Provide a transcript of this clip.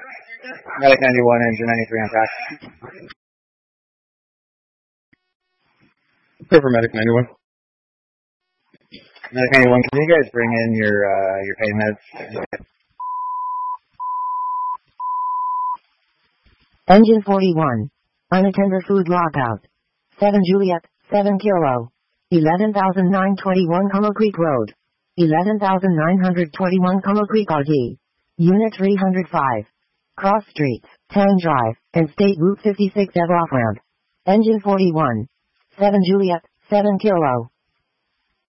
Medic 91, engine 93 on track. For Medic 91. Medic 91, can you guys bring in your pain meds? Engine 41. Unattended food lockout. 7 Juliet, 7 Kilo. 11,921 Hollow Creek Road. 11,921 Hollow Creek RD. Unit 305. Cross Streets, Town Drive, and State Route 56 at off-ramp. Engine 41. 7 Juliet, 7 Kilo.